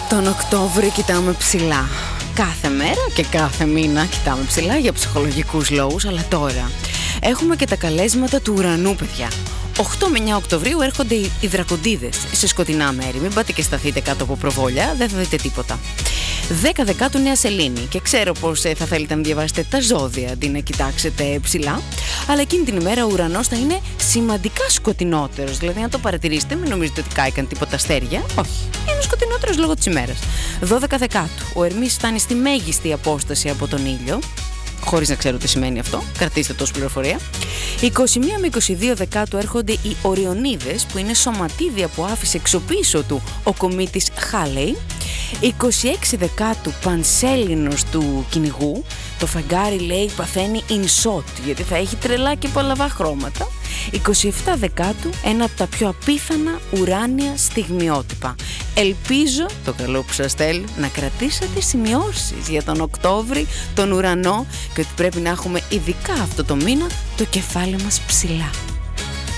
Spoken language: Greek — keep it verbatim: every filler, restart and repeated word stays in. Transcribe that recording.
Τον Οκτώβρη κοιτάμε ψηλά. Κάθε μέρα και κάθε μήνα κοιτάμε ψηλά για ψυχολογικούς λόγους, αλλά τώρα έχουμε και τα καλέσματα του ουρανού, παιδιά. οκτώ με εννιά Οκτωβρίου έρχονται οι δρακοντίδες σε σκοτεινά μέρη. Μην πάτε και σταθείτε κάτω από προβόλια, δεν θα δείτε τίποτα. δέκα Δεκάτου Νέα Σελήνη. Και ξέρω πως ε, θα θέλετε να διαβάσετε τα ζώδια αντί να κοιτάξετε ψηλά. Αλλά εκείνη την ημέρα ο ουρανός θα είναι σημαντικά σκοτεινότερος. Δηλαδή, αν το παρατηρήσετε, μην νομίζετε ότι κάηκαν τίποτα αστέρια. Όχι. Είναι σκοτεινότερος λόγω της ημέρας. δώδεκα Δεκάτου. Ο Ερμής φτάνει στη μέγιστη απόσταση από τον ήλιο. Χωρίς να ξέρω τι σημαίνει αυτό, κρατήστε το ως πληροφορία. είκοσι μία με είκοσι δύο Δεκάτου έρχονται οι Οριονίδες, που είναι σωματίδια που άφησε εξωπίσω του ο κομήτης Χάλεϊ. είκοσι έξι Δεκάτου, Πανσέλινος του κυνηγού. Το φεγγάρι, λέει, παθαίνει in-shot, γιατί θα έχει τρελά και παλαβά χρώματα. είκοσι επτά Δεκάτου, ένα από τα πιο απίθανα ουράνια στιγμιότυπα. Ελπίζω, το καλό που σας θέλω, να κρατήσετε σημειώσεις για τον Οκτώβρη, τον ουρανό, και ότι πρέπει να έχουμε ειδικά αυτό το μήνα το κεφάλι μας ψηλά.